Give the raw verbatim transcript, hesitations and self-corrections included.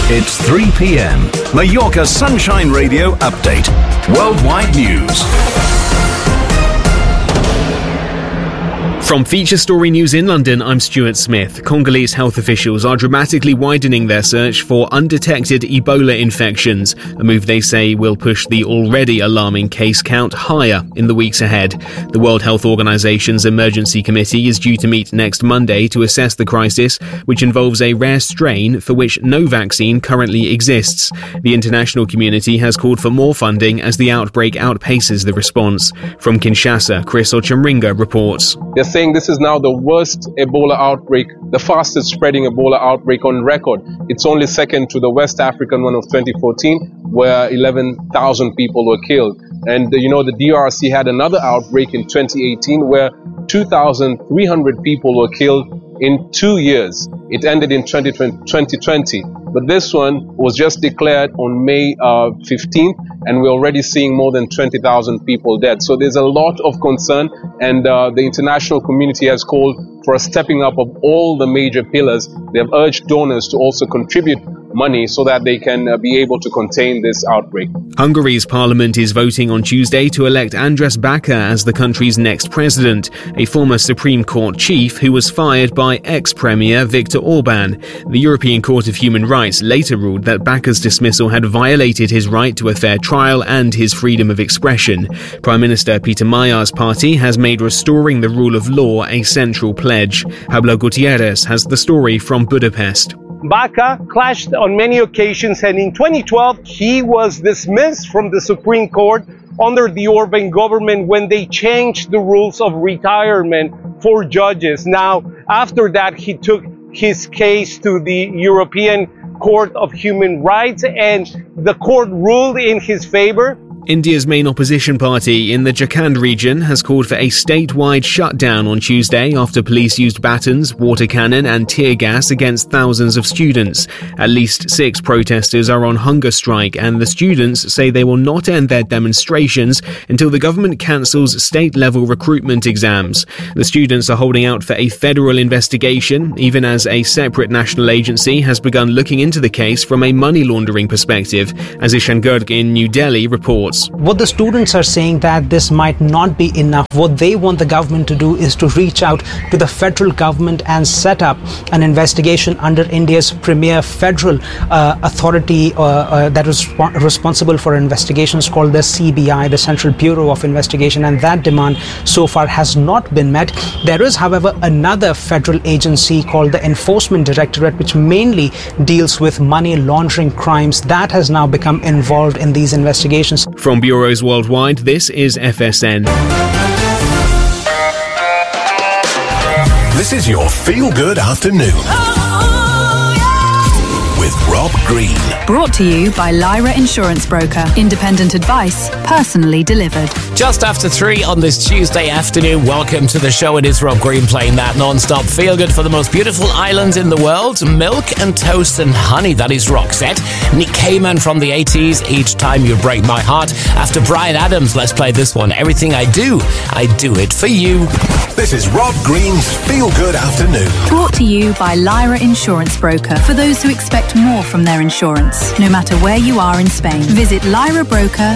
It's three p.m. Mallorca Sunshine Radio Update. Worldwide news. From Feature Story News in London, I'm Stuart Smith. Congolese health officials are dramatically widening their search for undetected Ebola infections, a move they say will push the already alarming case count higher in the weeks ahead. The World Health Organization's Emergency Committee is due to meet next Monday to assess the crisis, which involves a rare strain for which no vaccine currently exists. The international community has called for more funding as the outbreak outpaces the response. From Kinshasa, Chris Ochemringa reports. They're saying this is now the worst Ebola outbreak, the fastest spreading Ebola outbreak on record. It's only second to the West African one of twenty fourteen, where eleven thousand people were killed. And, you know, the D R C had another outbreak in twenty eighteen where two thousand three hundred people were killed in two years. It ended in twenty twenty, but this one was just declared on May uh, fifteenth, and we're already seeing more than twenty thousand people dead. So there's a lot of concern, and uh, the international community has called for a stepping up of all the major pillars. They have urged donors to also contribute money so that they can uh, be able to contain this outbreak. Hungary's parliament is voting on Tuesday to elect András Baka as the country's next president, a former Supreme Court chief who was fired by ex-premier Viktor Orban. The European Court of Human Rights later ruled that Baka's dismissal had violated his right to a fair trial and his freedom of expression. Prime Minister Peter Majar's party has made restoring the rule of law a central pledge. Pablo Gutierrez has the story from Budapest. Baka clashed on many occasions, and in twenty twelve he was dismissed from the Supreme Court under the Orban government when they changed the rules of retirement for judges. Now, after that, he took his case to the European Court of Human Rights, and the court ruled in his favor. India's main opposition party in the Jharkhand region has called for a statewide shutdown on Tuesday after police used batons, water cannon and tear gas against thousands of students. At least six protesters are on hunger strike, and the students say they will not end their demonstrations until the government cancels state-level recruitment exams. The students are holding out for a federal investigation, even as a separate national agency has begun looking into the case from a money laundering perspective, as Ishan Garg in New Delhi reports. What the students are saying that this might not be enough. What they want the government to do is to reach out to the federal government and set up an investigation under India's premier federal uh, authority uh, uh, that is resp- responsible for investigations called the C B I, the Central Bureau of Investigation, and that demand so far has not been met. There is, however, another federal agency called the Enforcement Directorate, which mainly deals with money laundering crimes, that has now become involved in these investigations. From bureaus worldwide, this is F S N. This is your feel-good afternoon. Oh, yeah. With Rob Green. Brought to you by Lyra Insurance Broker. Independent advice, personally delivered. Just after three on this Tuesday afternoon, welcome to the show. It is Rob Green playing that non-stop feel-good for the most beautiful islands in the world. Milk and toast and honey, that is Roxette. Nick Cayman from the eighties, Each Time You Break My Heart. After Bryan Adams, let's play this one. Everything I Do, I Do It For You. This is Rob Green's Feel-Good Afternoon. Brought to you by Lyra Insurance Broker. For those who expect more from their insurance, no matter where you are in Spain. Visit lyra broker